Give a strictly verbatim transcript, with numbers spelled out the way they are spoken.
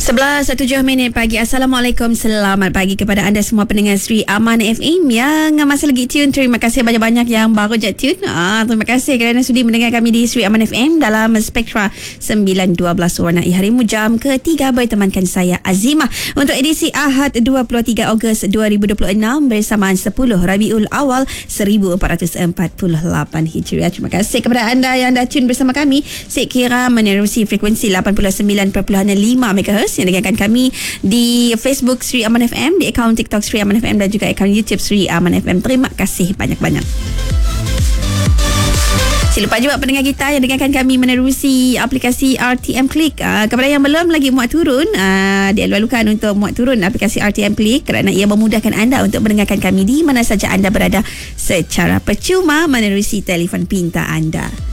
sebelas tujuh minit pagi. Assalamualaikum, selamat pagi kepada anda semua pendengar Sri Aman F M yang masih lagi tune. Terima kasih banyak-banyak yang baru je tune. Ah, terima kasih kerana sudi mendengar kami di Sri Aman F M dalam Spektra sembilan dua belas warnai harimu jam ketiga bertemankan saya Azimah untuk edisi Ahad dua puluh tiga Ogos dua ribu dua puluh enam bersamaan sepuluh Rabiul Awal seribu empat ratus empat puluh lapan Hijriah. Terima kasih kepada anda yang dah tune bersama kami. Saya kira menerusi frekuensi lapan puluh sembilan perpuluhan lima megahertz yang dengarkan kami di Facebook Sri Aman F M, di akaun TikTok Sri Aman F M dan juga akaun YouTube Sri Aman F M. Terima kasih banyak-banyak. Jangan lupa juga pendengar kita yang dengarkan kami menerusi aplikasi R T M Click. Uh, kepada yang belum lagi muat turun, uh, dielu-elukan untuk muat turun aplikasi R T M Click kerana ia memudahkan anda untuk mendengarkan kami di mana saja anda berada secara percuma menerusi telefon pintar anda.